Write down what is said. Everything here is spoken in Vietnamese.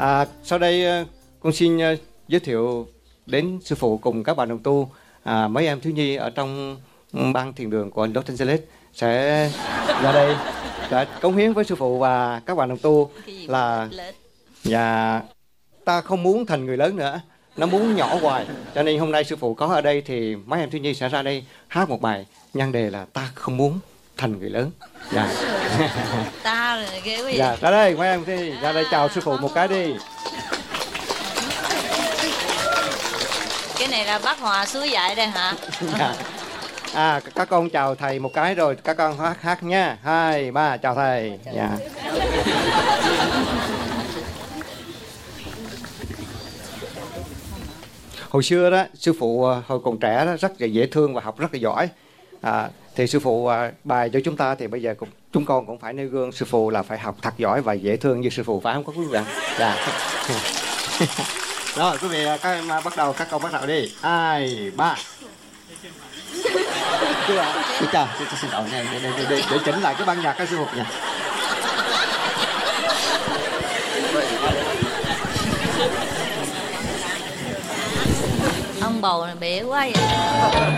Sau đây con xin giới thiệu đến sư phụ cùng các bạn đồng tu, mấy em thiếu nhi ở trong ban thiền đường của Los Angeles sẽ ra đây để cống hiến với sư phụ và các bạn đồng tu là ta không muốn thành người lớn nữa, nó muốn nhỏ hoài, cho nên hôm nay sư phụ có ở đây thì mấy em thiếu nhi sẽ ra đây hát một bài nhan đề là ta không muốn thành người lớn. Ta là ghê quá vậy. Ra đây mấy em đi, ra đây chào sư phụ một cái đi. Cái này là bác Hòa suối dạy đây hả? Các con chào thầy một cái rồi các con hát nha. 2, 3 chào thầy. Hồi xưa đó, sư phụ hồi còn trẻ đó, rất là dễ thương và học rất là giỏi. Thì sư phụ bài cho chúng ta thì bây giờ chúng con cũng phải nêu gương sư phụ là phải học thật giỏi và dễ thương như sư phụ, phải không các quý vị bạn? Rồi quý vị các em bắt đầu, các con bắt đầu đi. 2, 3. Chào, xin lỗi nha, để chỉnh lại cái ban nhạc các sư phụ nha. Ông bầu này bể quá vậy.